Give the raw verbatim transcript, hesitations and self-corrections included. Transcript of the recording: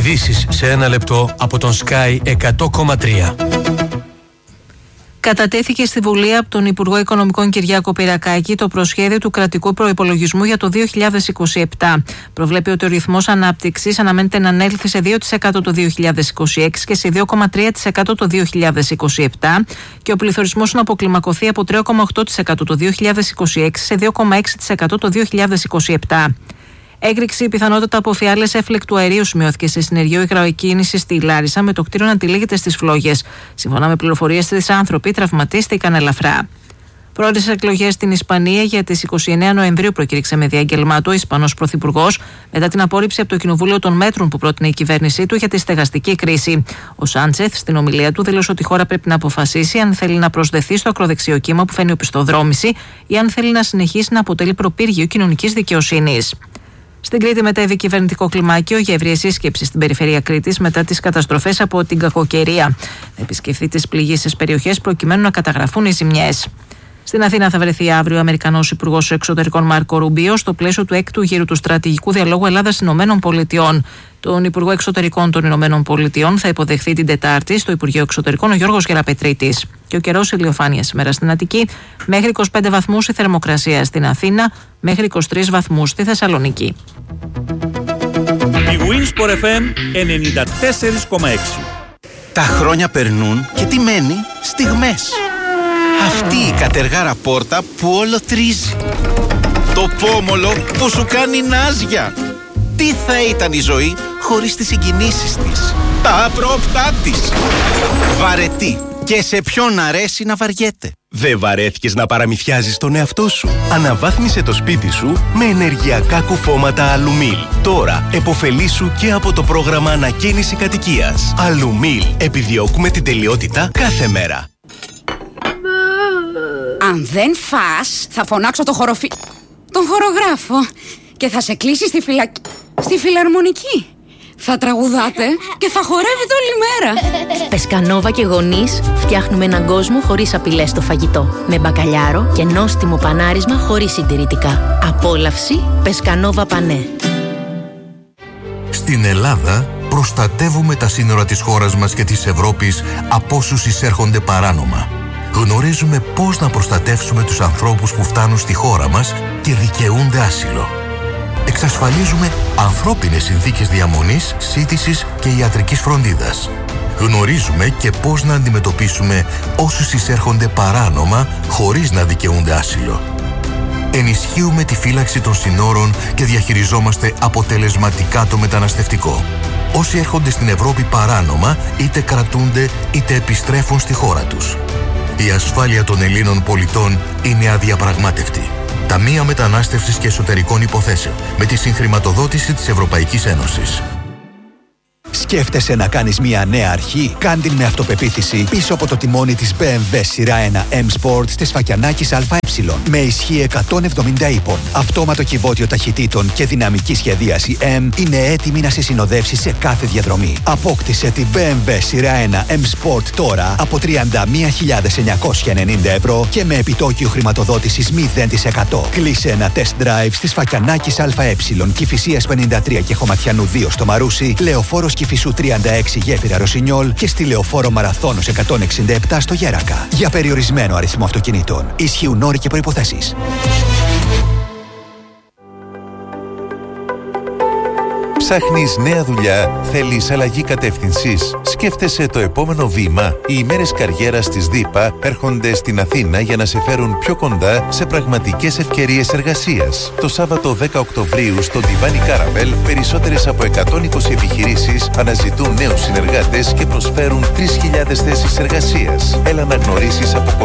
Ειδήσεις σε ένα λεπτό από τον Sky εκατό κόμμα τρία. Κατατέθηκε στη Βουλή από τον Υπουργό Οικονομικών Κυριάκο Πυρακάκη το προσχέδιο του κρατικού προϋπολογισμού για το δύο χιλιάδες είκοσι επτά. Προβλέπει ότι ο ρυθμός ανάπτυξης αναμένεται να ανέλθει σε δύο τοις εκατό το δύο χιλιάδες είκοσι έξι και σε δύο κόμμα τρία τοις εκατό το δύο χιλιάδες είκοσι επτά και ο πληθωρισμός να αποκλιμακωθεί από τρία κόμμα οκτώ τοις εκατό το δύο χιλιάδες είκοσι έξι σε δύο κόμμα έξι τοις εκατό το δύο χιλιάδες είκοσι επτά. Έκρηξη η πιθανότητα από φιάλες έφλεκτου αερίου σημειώθηκε σε συνεργείο υγραοκίνησης στη Λάρισα, με το κτίριο να τυλίγεται στις φλόγες. Σύμφωνα με πληροφορίες, τρεις άνθρωποι τραυματίστηκαν ελαφρά. Πρώτες εκλογές στην Ισπανία για τις είκοσι εννέα Νοεμβρίου προκήρυξε με διάγγελμά του ο Ισπανός Πρωθυπουργός μετά την απόρριψη από το Κοινοβούλιο των μέτρων που πρότεινε η κυβέρνησή του για τη στεγαστική κρίση. Ο Σάντσεθ στην ομιλία του δήλωσε ότι η χώρα πρέπει να αποφασίσει αν θέλει να προσδεθεί στο ακροδεξιό κύμα που φαίνει οπισθοδρόμηση ή αν θέλει να συνεχίσει να αποτελεί προπύργιο κοινωνικής δικαιοσύνης. Στην Κρήτη μετέβη κυβερνητικό κλιμάκιο για ευρεία σύσκεψη στην περιφέρεια Κρήτης μετά τις καταστροφές από την κακοκαιρία. Θα επισκεφθεί τις πληγείσες περιοχές προκειμένου να καταγραφούν οι ζημιές. Στην Αθήνα θα βρεθεί αύριο ο Αμερικανός Υπουργός Εξωτερικών Μάρκο Ρουμπίο στο πλαίσιο του έκτου γύρου του στρατηγικού διαλόγου Ελλάδα-Ηνωμένων Πολιτειών. Τον Υπουργό Εξωτερικών των Ηνωμένων Πολιτειών θα υποδεχθεί την Τετάρτη στο Υπουργείο Εξωτερικών ο Γιώργος Γεραπετρίτης. Και ο καιρός, ηλιοφάνεια σήμερα στην Αττική, μέχρι είκοσι πέντε βαθμούς η θερμοκρασία στην Αθήνα, μέχρι είκοσι τρεις βαθμούς στη Θεσσαλονίκη. Η Winsport εφ εμ ενενήντα τέσσερα κόμμα έξι. Τα χρόνια περνούν και τι μένει? Στιγμές. Αυτή η κατεργάρα πόρτα που όλο τρίζει. Το πόμολο που σου κάνει νάζια. Τι θα ήταν η ζωή χωρίς τις συγκινήσεις της, τα απρόπτά της. Βαρετή. Και σε ποιον αρέσει να βαριέται. Δεν βαρέθηκες να παραμυθιάζεις τον εαυτό σου? Αναβάθμισε το σπίτι σου με ενεργειακά κουφώματα Αλουμίλ. Τώρα επωφελήσου και από το πρόγραμμα ανακαίνιση κατοικίας. Αλουμίλ. Επιδιώκουμε την τελειότητα κάθε μέρα. Αν δεν φας, θα φωνάξω το χοροφι... τον χορογράφο και θα σε κλείσει στη φυλακή... στη φιλαρμονική. Θα τραγουδάτε και θα χορεύετε όλη μέρα. Πεσκανόβα και γονείς φτιάχνουμε έναν κόσμο χωρίς απειλές στο φαγητό. Με μπακαλιάρο και νόστιμο πανάρισμα χωρίς συντηρητικά. Απόλαυση Πεσκανόβα Πανέ. Στην Ελλάδα προστατεύουμε τα σύνορα της χώρας μας και της Ευρώπης από όσους εισέρχονται παράνομα. Γνωρίζουμε πώς να προστατεύσουμε τους ανθρώπους που φτάνουν στη χώρα μας και δικαιούνται άσυλο. Εξασφαλίζουμε ανθρώπινες συνθήκες διαμονής, σύντησης και ιατρικής φροντίδας. Γνωρίζουμε και πώς να αντιμετωπίσουμε όσους εισέρχονται παράνομα χωρίς να δικαιούνται άσυλο. Ενισχύουμε τη φύλαξη των συνόρων και διαχειριζόμαστε αποτελεσματικά το μεταναστευτικό. Όσοι έρχονται στην Ευρώπη παράνομα είτε κρατούνται είτε επιστρέφουν στη χώρα τους. Η ασφάλεια των Ελλήνων πολιτών είναι αδιαπραγμάτευτη. Ταμεία Μετανάστευσης και Εσωτερικών Υποθέσεων με τη συγχρηματοδότηση της Ευρωπαϊκής Ένωσης. Σκέφτεσαι να κάνεις μια νέα αρχή? Κάντην με αυτοπεποίθηση πίσω από το τιμόνι της μπι εμ ντάμπλιου σειρά ένα M Sport της Φακιανάκης ΑΕ. Με ισχύ εκατόν εβδομήντα ύπων, αυτόματο κυβότιο ταχυτήτων και δυναμική σχεδίαση M είναι έτοιμη να σε συνοδεύσει σε κάθε διαδρομή. Απόκτησε την μπι εμ ντάμπλιου σειρά ένα M Sport τώρα από τριάντα μία χιλιάδες εννιακόσια ενενήντα ευρώ και με επιτόκιο χρηματοδότησης μηδέν τοις εκατό. Κλείσε ένα test drive στις Φακιανάκης ΑΕ, Κηφισίας πενήντα τρία και Χωματιανού δύο στο Μαρούσι, Λεωφόρος Κηφισού τριάντα έξι Γέφυρα Ρωσινιόλ και στη Λεωφόρο Μαραθώνος εκατόν εξήντα επτά στο Γέρακα. Για περιορισμένο αριθμό αυτοκινήτων. Ισχύουν όροι και προϋποθέσεις. Ψάχνεις νέα δουλειά, θέλεις αλλαγή κατεύθυνσης, σκέφτεσαι το επόμενο βήμα? Οι ημέρες καριέρας της ΔΥΠΑ έρχονται στην Αθήνα για να σε φέρουν πιο κοντά σε πραγματικές ευκαιρίες εργασίας. Το Σάββατο δέκα Οκτωβρίου στο Divan Caramel περισσότερες από εκατόν είκοσι επιχειρήσεις αναζητούν νέους συνεργάτες και προσφέρουν τρεις χιλιάδες θέσεις εργασίας. Έλα να γνωρίσεις από